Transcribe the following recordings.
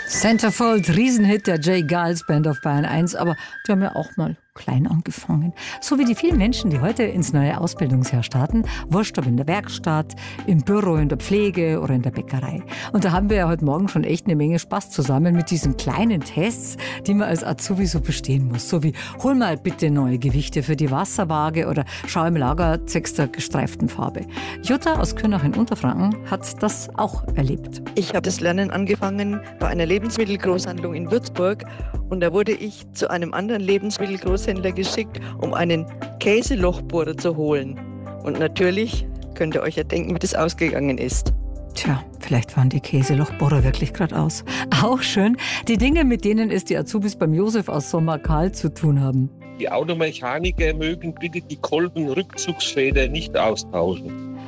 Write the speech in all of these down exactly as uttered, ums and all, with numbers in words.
Centerfold, Riesenhit der J. Geils Band auf Bayern eins, aber die haben ja auch mal klein angefangen. So wie die vielen Menschen, die heute ins neue Ausbildungsjahr starten, wurscht ob in der Werkstatt, im Büro, in der Pflege oder in der Bäckerei. Und da haben wir ja heute Morgen schon echt eine Menge Spaß zusammen mit diesen kleinen Tests, die man als Azubi so bestehen muss. So wie, hol mal bitte neue Gewichte für die Wasserwaage oder schau im Lager zwecks der gestreiften Farbe. Jutta aus Kürnach in Unterfranken hat das auch erlebt. Ich habe das Lernen angefangen bei einer Lebensmittelgroßhandlung in Würzburg und da wurde ich zu einem anderen Lebensmittelgroßhändler geschickt, um einen Käselochbohrer zu holen. Und natürlich könnt ihr euch ja denken, wie das ausgegangen ist. Tja, vielleicht waren die Käselochbohrer wirklich gerade aus. Auch schön, die Dinge, mit denen es die Azubis beim Josef aus Sommerkahl zu tun haben. Die Automechaniker mögen bitte die Kolbenrückzugsfeder nicht austauschen.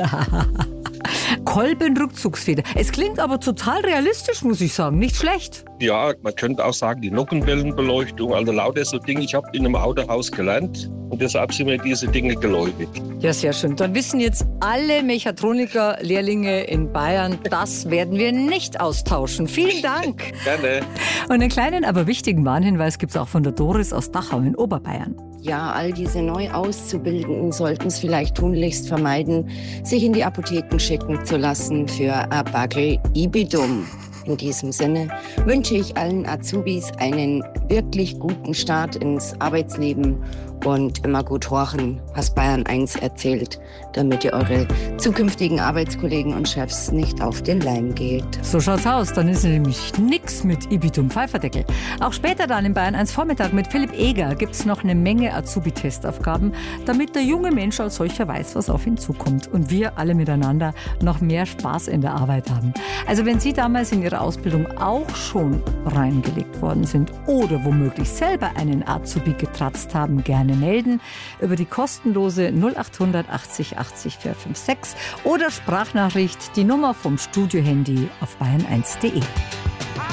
Kolbenrückzugsfeder. Es klingt aber total realistisch, muss ich sagen. Nicht schlecht. Ja, man könnte auch sagen, die Nockenwellenbeleuchtung, also lauter so Dinge. Ich habe in einem Autohaus gelernt und deshalb sind mir diese Dinge geläufig. Ja, sehr schön. Dann wissen jetzt alle Mechatroniker-Lehrlinge in Bayern, das werden wir nicht austauschen. Vielen Dank. Gerne. Und einen kleinen, aber wichtigen Warnhinweis gibt es auch von der Doris aus Dachau in Oberbayern. Ja, all diese neu Auszubildenden sollten es vielleicht tunlichst vermeiden, sich in die Apotheken schicken zu lassen für ein Bagel Ibidum. In diesem Sinne wünsche ich allen Azubis einen wirklich guten Start ins Arbeitsleben und immer gut horchen, was Bayern eins erzählt, damit ihr eure zukünftigen Arbeitskollegen und Chefs nicht auf den Leim geht. So schaut's aus, dann ist nämlich nix mit Ibidum Pfeiferdeckel. Auch später dann in Bayern eins Vormittag mit Philipp Eger gibt's noch eine Menge Azubi-Testaufgaben, damit der junge Mensch als solcher weiß, was auf ihn zukommt und wir alle miteinander noch mehr Spaß in der Arbeit haben. Also wenn Sie damals in Ihrer Ausbildung auch schon reingelegt worden sind oder womöglich selber einen Azubi getratzt haben, gerne melden über die kostenlose null acht hundert achtzig achtzig vierhundertfünfundsechzig oder Sprachnachricht, die Nummer vom Studiohandy auf bayern eins punkt de.